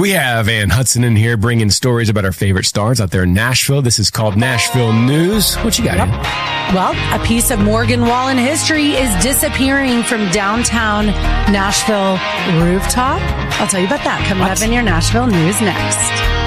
We have Ann Hudson in here bringing stories about our favorite stars out there in Nashville. This is called Nashville News. What you got, Ann? Well, a piece of Morgan Wallen history is disappearing from downtown Nashville rooftop. I'll tell you about that coming up in your Nashville News next.